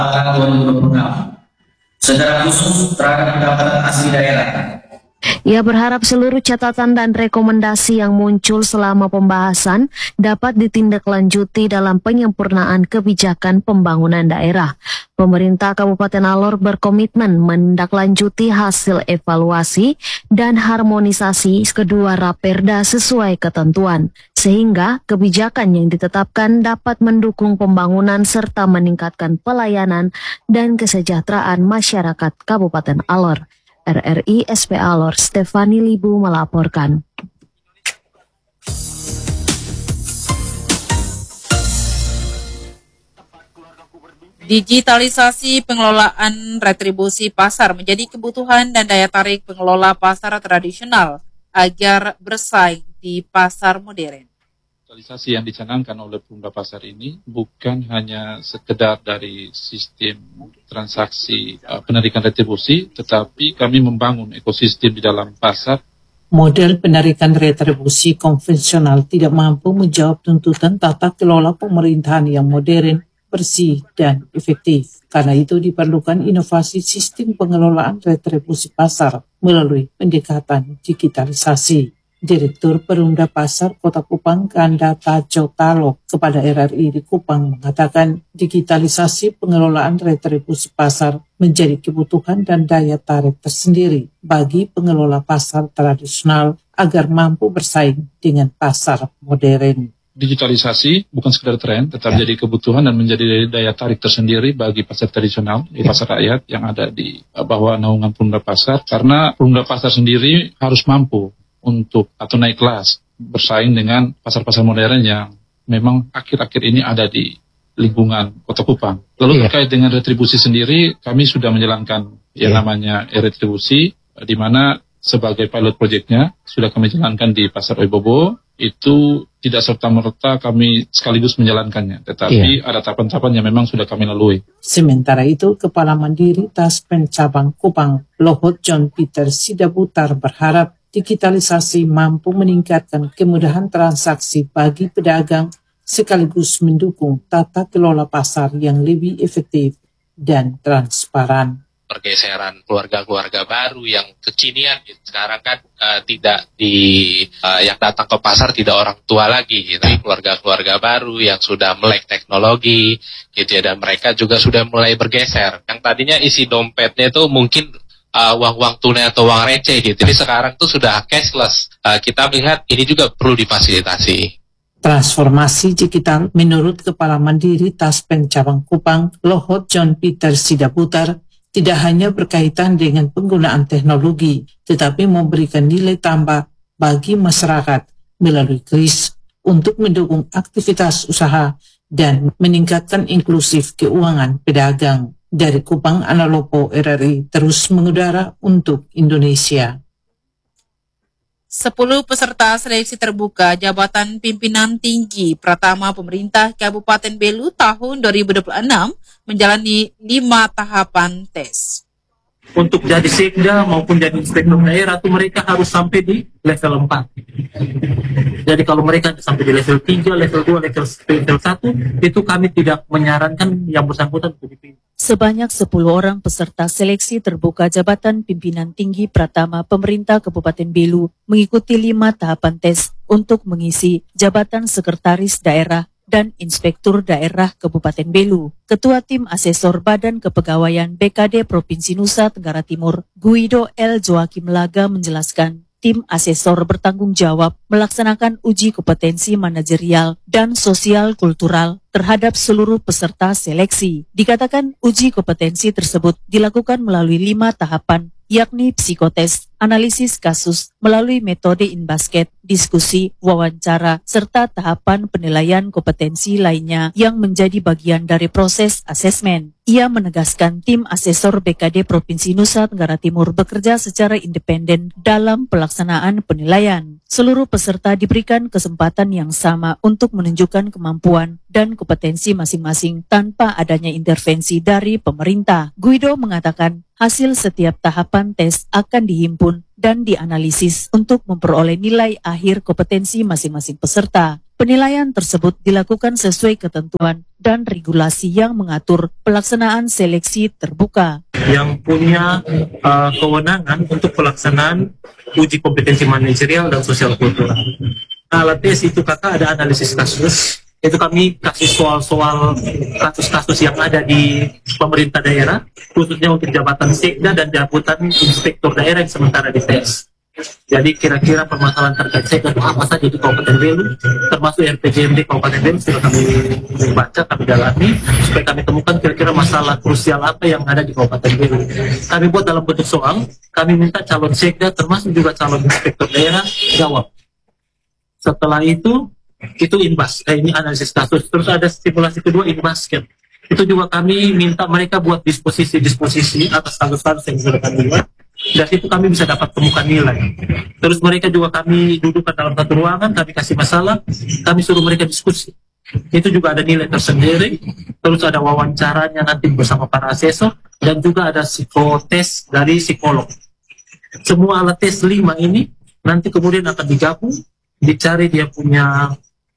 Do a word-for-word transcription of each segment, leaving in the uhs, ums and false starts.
dua ribu dua puluh enam secara khusus terhadap pendapatan asli daerah. Ia berharap seluruh catatan dan rekomendasi yang muncul selama pembahasan dapat ditindaklanjuti dalam penyempurnaan kebijakan pembangunan daerah. Pemerintah Kabupaten Alor berkomitmen menindaklanjuti hasil evaluasi dan harmonisasi kedua Raperda sesuai ketentuan, sehingga kebijakan yang ditetapkan dapat mendukung pembangunan serta meningkatkan pelayanan dan kesejahteraan masyarakat Kabupaten Alor. R R I S P Alor Stefani Libu melaporkan. Digitalisasi pengelolaan retribusi pasar menjadi kebutuhan dan daya tarik pengelola pasar tradisional agar bersaing di pasar modern. Digitalisasi yang dicanangkan oleh Perumda Pasar ini bukan hanya sekedar dari sistem transaksi uh, penarikan retribusi, tetapi kami membangun ekosistem di dalam pasar. Model penarikan retribusi konvensional tidak mampu menjawab tuntutan tata kelola pemerintahan yang modern, bersih, dan efektif. Karena itu diperlukan inovasi sistem pengelolaan retribusi pasar melalui pendekatan digitalisasi. Direktur Perumda Pasar Kota Kupang Ganda Tajo Talo kepada R R I di Kupang mengatakan digitalisasi pengelolaan retribusi pasar menjadi kebutuhan dan daya tarik tersendiri bagi pengelola pasar tradisional agar mampu bersaing dengan pasar modern. Digitalisasi bukan sekedar tren, tetap ya. Jadi kebutuhan dan menjadi daya tarik tersendiri bagi pasar tradisional, di pasar rakyat yang ada di bawah naungan Perumda Pasar, karena Perumda Pasar sendiri harus mampu untuk atau naik kelas bersaing dengan pasar-pasar modern yang memang akhir-akhir ini ada di lingkungan Kota Kupang. Lalu iya. Terkait dengan retribusi sendiri, kami sudah menjalankan iya. yang namanya e-retribusi, di mana sebagai pilot projectnya sudah kami jalankan di Pasar Oibobo. Itu tidak serta-merta kami sekaligus menjalankannya, tetapi iya. ada tahapan-tahapan yang memang sudah kami lalui. Sementara itu, Kepala Mandiri Taspen Cabang Kupang, Lohot John Peter Sidabutar berharap digitalisasi mampu meningkatkan kemudahan transaksi bagi pedagang sekaligus mendukung tata kelola pasar yang lebih efektif dan transparan. Pergeseran keluarga-keluarga baru yang kekinian gitu. Sekarang kan uh, tidak di uh, yang datang ke pasar tidak orang tua lagi gitu. Keluarga-keluarga baru yang sudah melek teknologi gitu ya, dan mereka juga sudah mulai bergeser. Yang tadinya isi dompetnya itu mungkin Uh, uang-uang tunai atau uang receh gitu. Jadi sekarang tuh sudah cashless. Uh, kita melihat ini juga perlu difasilitasi. Transformasi digital menurut Kepala Mandiri Taspen Cabang Kupang, Lohot John Peter Sidabutar, tidak hanya berkaitan dengan penggunaan teknologi, tetapi memberikan nilai tambah bagi masyarakat melalui kris untuk mendukung aktivitas usaha dan meningkatkan inklusif keuangan pedagang. Dari Kupang, Analopo R R I terus mengudara untuk Indonesia. Sepuluh peserta seleksi terbuka jabatan pimpinan tinggi Pratama Pemerintah Kabupaten Belu tahun dua ribu dua puluh enam menjalani lima tahapan tes. Untuk jadi sekda maupun jadi inspektur daerah itu mereka harus sampai di level empat. Jadi kalau mereka sampai di level tiga, level dua, level, level satu, itu kami tidak menyarankan yang bersangkutan untuk dipilih. Sebanyak sepuluh orang peserta seleksi terbuka jabatan pimpinan tinggi Pratama Pemerintah Kabupaten Belu mengikuti lima tahapan tes untuk mengisi jabatan sekretaris daerah dan Inspektur Daerah Kabupaten Belu. Ketua Tim Asesor Badan Kepegawaian B K D Provinsi Nusa Tenggara Timur, Guido L. Joakim Laga menjelaskan, tim asesor bertanggung jawab melaksanakan uji kompetensi manajerial dan sosial kultural terhadap seluruh peserta seleksi. Dikatakan uji kompetensi tersebut dilakukan melalui lima tahapan, yakni psikotes, analisis kasus melalui metode in-basket, diskusi, wawancara, serta tahapan penilaian kompetensi lainnya yang menjadi bagian dari proses asesmen. Ia menegaskan tim asesor B K D Provinsi Nusa Tenggara Timur bekerja secara independen dalam pelaksanaan penilaian. Seluruh peserta diberikan kesempatan yang sama untuk menunjukkan kemampuan dan kompetensi masing-masing tanpa adanya intervensi dari pemerintah. Guido mengatakan hasil setiap tahapan tes akan dihimpun dan dianalisis untuk memperoleh nilai akhir kompetensi masing-masing peserta. Penilaian tersebut dilakukan sesuai ketentuan dan regulasi yang mengatur pelaksanaan seleksi terbuka. Yang punya uh, kewenangan untuk pelaksanaan uji kompetensi manajerial dan sosial kultural. Alat tes itu kakak ada analisis kasus. Itu kami kasih soal-soal kasus-kasus yang ada di pemerintah daerah, khususnya untuk jabatan sekda dan jabatan inspektur daerah yang sementara dites. Jadi kira-kira permasalahan terkait sekda itu apa saja di Kabupaten Belu, termasuk R P J M D Kabupaten Belu sudah kami baca, kami dalami, supaya kami temukan kira-kira masalah krusial apa yang ada di Kabupaten Belu. Kami buat dalam bentuk soal, kami minta calon sekda termasuk juga calon inspektur daerah jawab. Setelah itu, itu imbas, eh, ini analisis kasus. Terus ada simulasi kedua, imbasket. Itu juga kami minta mereka buat disposisi-disposisi atas kasus-kasus yang sudah kami buat. Dari situ kami bisa dapat temukan nilai. Terus mereka juga kami dudukkan dalam satu ruangan, kami kasih masalah, kami suruh mereka diskusi. Itu juga ada nilai tersendiri. Terus ada wawancaranya nanti bersama para asesor, dan juga ada psikotes dari psikolog. Semua alat tes lima ini nanti kemudian akan digabung, dicari dia punya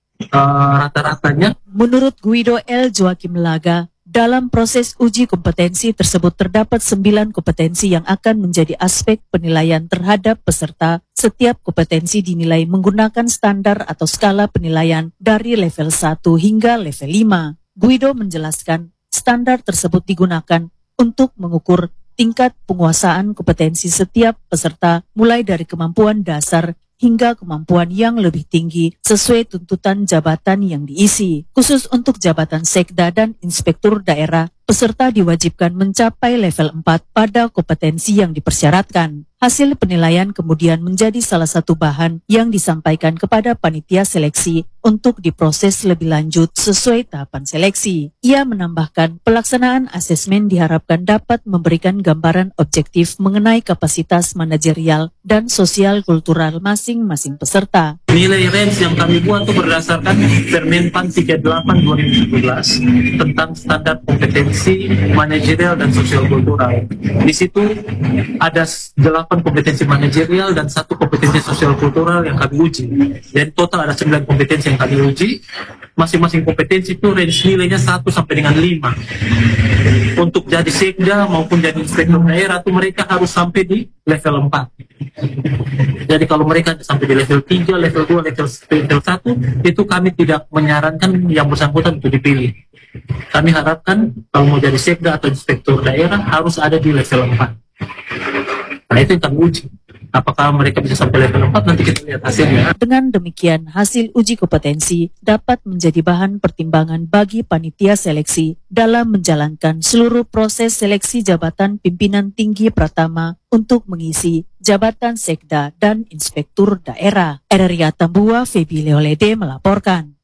Uh, rata-ratanya. Menurut Guido L. Joakim Laga, dalam proses uji kompetensi tersebut terdapat sembilan kompetensi yang akan menjadi aspek penilaian terhadap peserta. Setiap kompetensi dinilai menggunakan standar atau skala penilaian dari level satu hingga level lima. Guido menjelaskan, standar tersebut digunakan untuk mengukur tingkat penguasaan kompetensi setiap peserta mulai dari kemampuan dasar hingga kemampuan yang lebih tinggi sesuai tuntutan jabatan yang diisi. Khusus untuk jabatan sekda dan inspektur daerah, peserta diwajibkan mencapai level empat pada kompetensi yang dipersyaratkan. Hasil penilaian kemudian menjadi salah satu bahan yang disampaikan kepada panitia seleksi untuk diproses lebih lanjut sesuai tahapan seleksi. Ia menambahkan, pelaksanaan asesmen diharapkan dapat memberikan gambaran objektif mengenai kapasitas manajerial dan sosial kultural masing-masing peserta. Nilai range yang kami buat itu berdasarkan Permenpan tiga puluh delapan dua ribu tujuh belas tentang standar kompetensi manajerial dan sosial kultural. Di situ ada delapan kompetensi manajerial dan satu kompetensi sosial kultural yang kami uji. Jadi total ada sembilan kompetensi yang kami uji. Masing-masing kompetensi itu range nilainya satu sampai dengan lima. Untuk jadi sekda maupun jadi inspektur daerah itu mereka harus sampai di level empat. Jadi kalau mereka sampai di level tiga, level dua, level, level satu, itu kami tidak menyarankan yang bersangkutan untuk dipilih. Kami harapkan kalau mau jadi sekda atau inspektur daerah harus ada di level empat. Nah itu yang kami uji. Apakah mereka bisa sampai level empat, nanti kita lihat hasilnya. Dengan demikian, hasil uji kompetensi dapat menjadi bahan pertimbangan bagi panitia seleksi dalam menjalankan seluruh proses seleksi jabatan pimpinan tinggi pratama untuk mengisi jabatan sekda dan inspektur daerah. R R I Atambua, Febi Leolede melaporkan.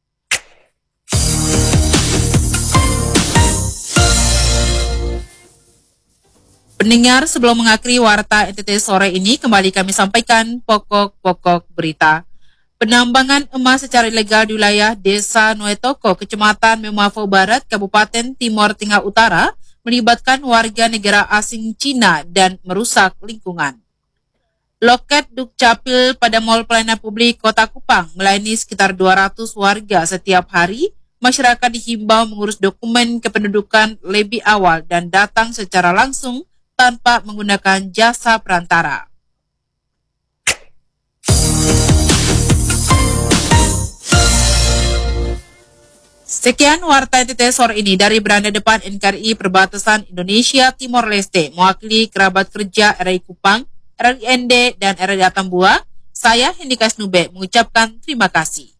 Pendengar, sebelum mengakhiri Warta N T T sore ini, kembali kami sampaikan pokok-pokok berita. Penambangan emas secara ilegal di wilayah Desa Noetoko, Kecamatan Memafo Barat, Kabupaten Timor Tengah Utara, melibatkan warga negara asing Cina dan merusak lingkungan. Loket Dukcapil pada Mall Pelayanan Publik Kota Kupang melayani sekitar dua ratus warga setiap hari. Masyarakat dihimbau mengurus dokumen kependudukan lebih awal dan datang secara langsung tanpa menggunakan jasa perantara. Sekian Warta N T T sore ini dari beranda depan N K R I Perbatasan Indonesia Timor Leste, mewakili kerabat kerja R I Kupang, R I N D, dan R I Atambua. Saya Hendika Snube mengucapkan terima kasih.